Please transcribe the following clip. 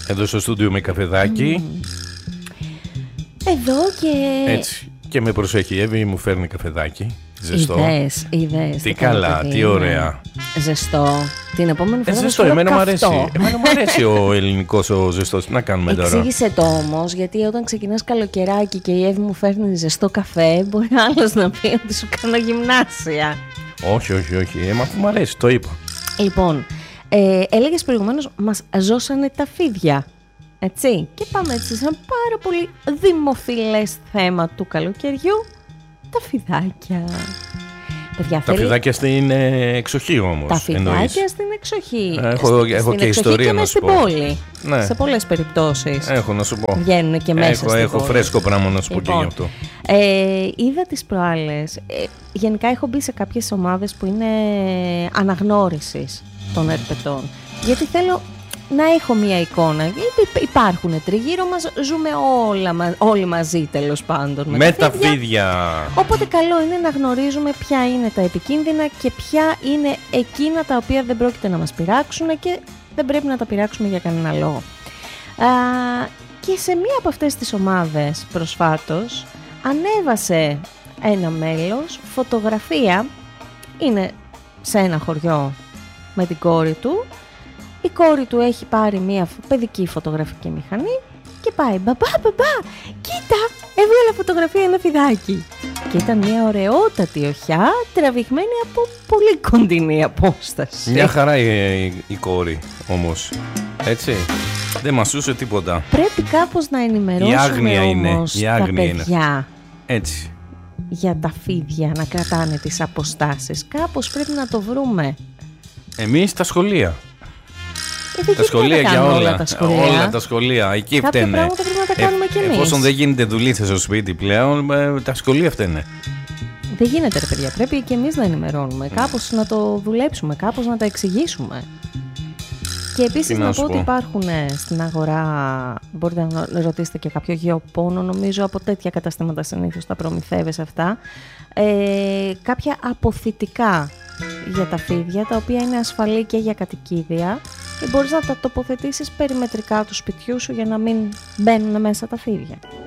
Εδώ στο στούντιο με καφεδάκι. Εδώ και... Έτσι. Και με προσέχει η Εύη, μου φέρνει καφεδάκι. Ζεστό. Είδες. Τι καλά, τι ωραία. Ζεστό. Την επόμενη φορά ζεστό, εμένα μου αρέσει. Εμένα μου αρέσει ο ελληνικός ο ζεστός. Τι να κάνουμε τώρα. Εξήγησε το όμως, γιατί όταν ξεκινάς καλοκαιράκι και η Εύη μου φέρνει ζεστό καφέ, μπορεί άλλος να πει ότι σου κάνω γυμνάσια. Όχι. Αφού μου αρέσει, το είπα. Λοιπόν, έλεγες προηγουμένως, μας ζώσανε τα φίδια. Έτσι. Και πάμε έτσι σε ένα πάρα πολύ δημοφιλές θέμα του καλοκαιριού. Τα φιδάκια. Παιδιά, τα φιδάκια στην εξοχή όμως. Τα φιδάκια στην εξοχή. Έχω και ιστορία να σου πω. Στην πόλη. Ναι. Σε πολλές περιπτώσεις. Έχω να σου πω. Βγαίνουν και μέσα στην πόλη. Έχω φρέσκο πράγμα να σου πω και γι' αυτό. Είδα τις προάλλες. Γενικά έχω μπει σε κάποιες ομάδες που είναι αναγνώρισης των ερπετών. Γιατί θέλω να έχω μία εικόνα. Υπάρχουν τριγύρω μας, ζούμε όλοι μαζί τέλος πάντων. Με τα φίδια. Οπότε καλό είναι να γνωρίζουμε ποια είναι τα επικίνδυνα και ποια είναι εκείνα τα οποία δεν πρόκειται να μας πειράξουν και δεν πρέπει να τα πειράξουμε για κανένα λόγο. Και σε μία από αυτές τις ομάδες προσφάτως ανέβασε ένα μέλος φωτογραφία. Είναι σε ένα χωριό με την κόρη του. Η κόρη του έχει πάρει μια παιδική φωτογραφική μηχανή και πάει μπαμπά, κοίτα, έβγαλε φωτογραφία ένα φιδάκι. Και ήταν μια ωραιότατη οχιά τραβηγμένη από πολύ κοντινή απόσταση. Μια χαρά η κόρη όμως, έτσι, δεν μασούσε τίποτα. Πρέπει κάπως να ενημερώσουμε όμως τα παιδιά. Έτσι. Για τα φίδια να κρατάνε τις αποστάσεις. Κάπως πρέπει να το βρούμε. Εμείς στα σχολεία. Τα σχολεία για όλα τα σχολεία. Εκεί κάποια φταίνε. Πράγματα πρέπει να τα κάνουμε κι εμείς. Εφόσον δεν γίνεται δουλίτσα στο σπίτι πλέον, τα σχολεία φταίνε. Δεν γίνεται ρε παιδιά. Πρέπει και εμείς να ενημερώνουμε. Κάπως να το δουλέψουμε. Κάπως να τα εξηγήσουμε. Και επίσης να πω ότι υπάρχουν στην αγορά, μπορείτε να ρωτήσετε και κάποιο γεωπόνο, νομίζω από τέτοια καταστήματα συνήθως τα προμηθεύεσαι αυτά, κάποια αποθητικά για τα φίδια, τα οποία είναι ασφαλή και για κατοικίδια και μπορείς να τα τοποθετήσεις περιμετρικά του σπιτιού σου για να μην μπαίνουν μέσα τα φίδια.